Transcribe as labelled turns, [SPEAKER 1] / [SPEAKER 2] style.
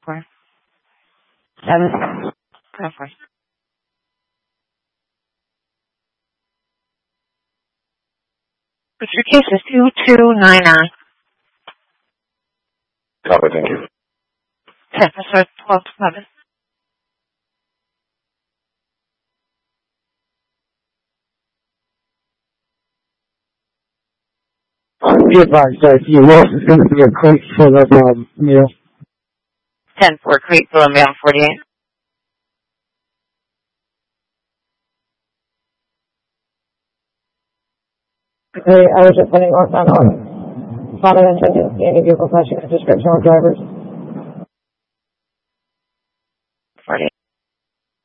[SPEAKER 1] 4. 7. Go for it. Your case is 2299.
[SPEAKER 2] Copy, thank you.
[SPEAKER 1] 10 for 12 to 11.
[SPEAKER 3] Be advised that the loss is going to be a crate full of meal.
[SPEAKER 1] 10 for a crate full of mail, 48.
[SPEAKER 4] Okay, I was just putting on father intended any vehicle flashing a description of drivers.